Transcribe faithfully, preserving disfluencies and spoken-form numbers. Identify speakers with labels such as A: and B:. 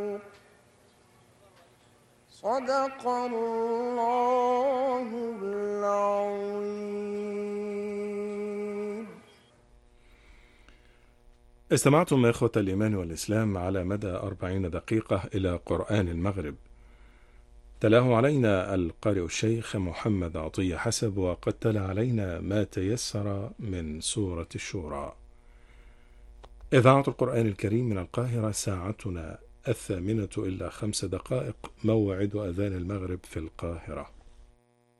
A: صدق الله العظيم.
B: استمعتم إخوة الإيمان والإسلام على مدى أربعين دقيقة إلى قرآن المغرب، تلاه علينا القارئ الشيخ محمد عطية حسب، وقد تلا علينا ما تيسر من سورة الشورى. إذاعة القرآن الكريم من القاهرة، ساعتنا الثامنة إلا خمس دقائق، موعد أذان المغرب في القاهرة.